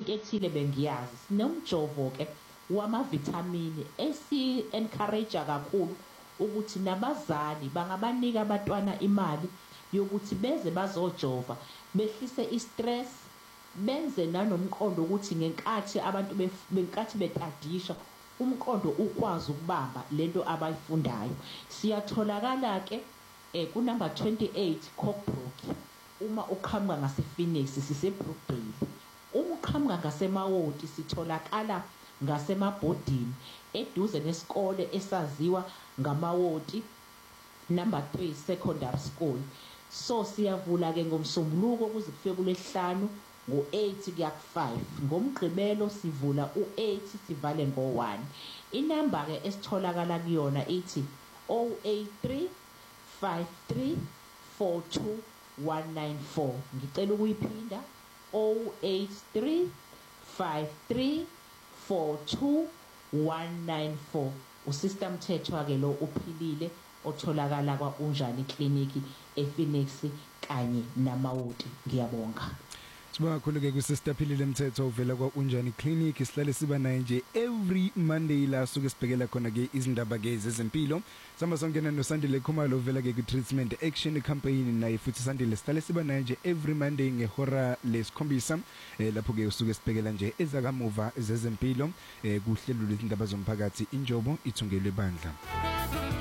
into ethile bengiyazi sinomjovo ke wamavitamini esi-encourage kakhulu ukuthi nabazali bangabanika abantwana imali yokuthi beze bazojova behlise i-stress benze nanomqondo ukuthi ngenkathi abantu benkathi betadisha umqondo ukwazi ukubamba lento abayifundayo. Siyatholakala ke ku number 28 Cockbrook. Uma uqhamuka ngase-Phoenix sise-Brookdale. Uma uqhamuka ngasemawoti sitholakala ngasemabhodini eduze nesikole esaziwa ngamawoti number 3 secondary school. So siyavula ke ngomsombuluko kuze kufike kuLesihlanu ngo-8 kuya ku-5. Ngomgqibelo sivula u-8 sivale ngo-1. Inamba ke esitholakala kuyona ithi 083 53 42 194. Ngicela ukuyiphinda 083 53 42 194. Usister Mthethwa ke lo uphilile otholakala kwa-Unjani Clinic ePhoenix kanye namawoti. Ngiyabonga. Sibonga kakhulu ke kuSister Philile Mthethwa uvela kwa-Unjani Clinic. Sihlale siba naye nje every Monday la suke sibhekela khona ke izindaba ke zezempilo. Samba songena noSandile Khumalo uvela ke ku-Treatment Action Campaign naye futhi Sandile sihlale siba naye nje every Monday ngehora lesikhombisa lapho ke usuke sibhekela nje ezakamuva zezempilo kuhlelo lwezindaba zomphakathi injobo ithungelwe bandla.